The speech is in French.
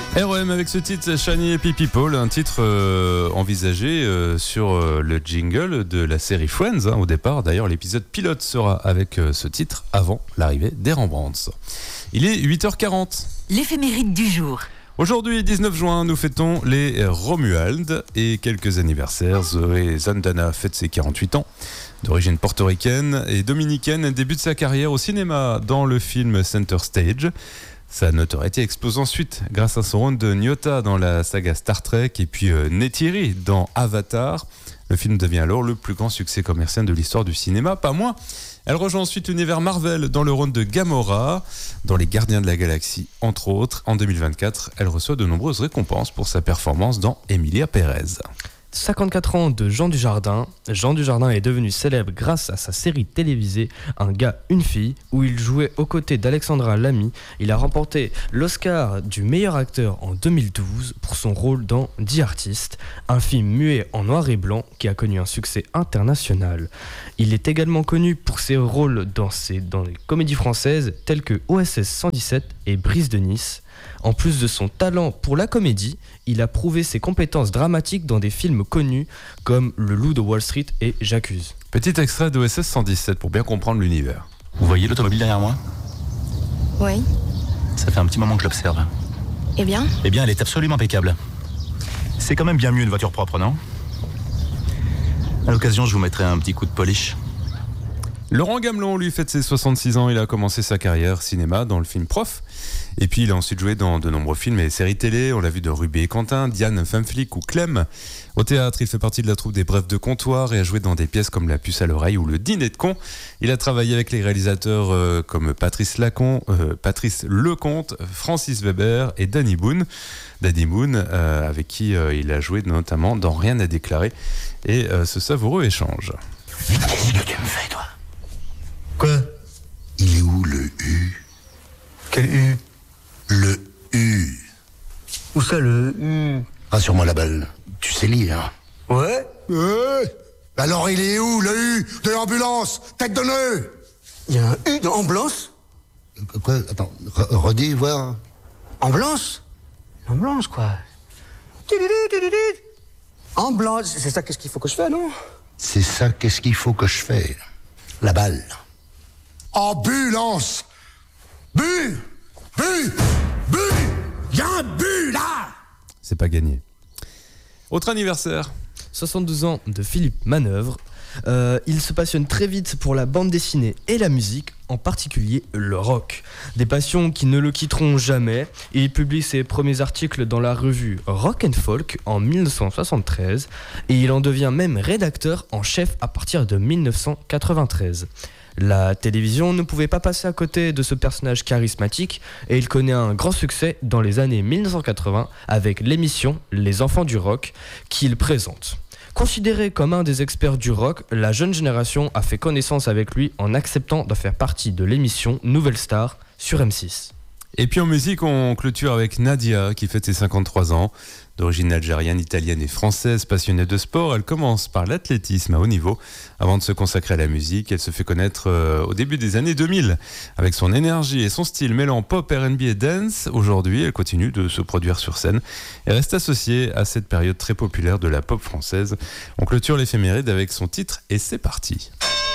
R.E.M. avec ce titre Shiny Happy People, un titre envisagé sur le jingle de la série Friends. Au départ, d'ailleurs, l'épisode pilote sera avec ce titre avant l'arrivée des Rembrandts. Il est 8h40. L'éphéméride du jour. Aujourd'hui, 19 juin, nous fêtons les Romuald et quelques anniversaires. Zoé Saldana fête ses 48 ans. D'origine portoricaine et dominicaine, elle débute sa carrière au cinéma dans le film Center Stage. Sa notoriété explose ensuite grâce à son rôle de Nyota dans la saga Star Trek et puis Neytiri dans Avatar. Le film devient alors le plus grand succès commercial de l'histoire du cinéma, pas moins. Elle rejoint ensuite l'univers Marvel dans le rôle de Gamora, dans Les Gardiens de la Galaxie, entre autres. En 2024, elle reçoit de nombreuses récompenses pour sa performance dans Emilia Pérez. 54 ans de Jean Dujardin. Jean Dujardin est devenu célèbre grâce à sa série télévisée Un gars, une fille, où il jouait aux côtés d'Alexandra Lamy. Il a remporté l'Oscar du meilleur acteur en 2012 pour son rôle dans The Artist, un film muet en noir et blanc qui a connu un succès international. Il est également connu pour ses rôles dans les comédies françaises telles que OSS 117 et Brise de Nice. En plus de son talent pour la comédie, il a prouvé ses compétences dramatiques dans des films connus comme Le Loup de Wall Street et J'accuse. Petit extrait d'OSS 117 pour bien comprendre l'univers. Vous voyez l'automobile derrière moi ? Oui. Ça fait un petit moment que je l'observe. Eh bien ? Eh bien, elle est absolument impeccable. C'est quand même bien mieux une voiture propre, non ? À l'occasion, je vous mettrai un petit coup de polish. Laurent Gamelon, lui, fête ses 66 ans. Il a commencé sa carrière cinéma dans le film Prof. Et puis, il a ensuite joué dans de nombreux films et séries télé. On l'a vu dans Rubé et Quentin, Diane, Femme flic ou Clem. Au théâtre, il fait partie de la troupe des Brefs de comptoir et a joué dans des pièces comme La puce à l'oreille ou Le dîner de con. Il a travaillé avec les réalisateurs comme Patrice Lecomte, Francis Weber et Danny Boone. Danny Boone, avec qui il a joué notamment dans Rien à déclarer et ce savoureux échange. Qu'est-ce que tu me fais, toi ? Quoi ? Il est où le U ? Quel U ? Le U. Où ça, le U ? Rassure-moi la balle. Tu sais lire. Ouais ? Alors il est où le U de l'ambulance ? Tête de nœud ? Il y a un U dans ambulance ? Quoi ? Attends, redis, voir. Ambulance ? Ambulance, quoi. Ambulance, c'est ça, qu'est-ce qu'il faut que je fais, non ? C'est ça, qu'est-ce qu'il faut que je fais ? La balle. Ambulance ! Bu ! Il y a un but, là ! C'est pas gagné. Autre anniversaire. 72 ans de Philippe Manœuvre. Il se passionne très vite pour la bande dessinée et la musique, en particulier le rock. Des passions qui ne le quitteront jamais. Il publie ses premiers articles dans la revue Rock and Folk en 1973 et il en devient même rédacteur en chef à partir de 1993. La télévision ne pouvait pas passer à côté de ce personnage charismatique et il connaît un grand succès dans les années 1980 avec l'émission Les Enfants du Rock qu'il présente. Considéré comme un des experts du rock, la jeune génération a fait connaissance avec lui en acceptant de faire partie de l'émission Nouvelle Star sur M6. Et puis en musique, on clôture avec Nadia qui fête ses 53 ans. D'origine algérienne, italienne et française, passionnée de sport, elle commence par l'athlétisme à haut niveau. Avant de se consacrer à la musique, elle se fait connaître au début des années 2000. Avec son énergie et son style mêlant pop, R&B et dance, aujourd'hui, elle continue de se produire sur scène et reste associée à cette période très populaire de la pop française. On clôture l'éphéméride avec son titre et c'est parti.